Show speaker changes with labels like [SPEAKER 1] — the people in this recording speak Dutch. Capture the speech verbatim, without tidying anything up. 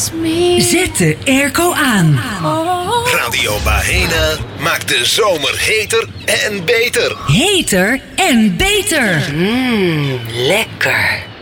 [SPEAKER 1] Zet de airco aan.
[SPEAKER 2] Radio Bahena maakt de zomer heter en beter.
[SPEAKER 1] Heter en beter.
[SPEAKER 3] Mmm, lekker.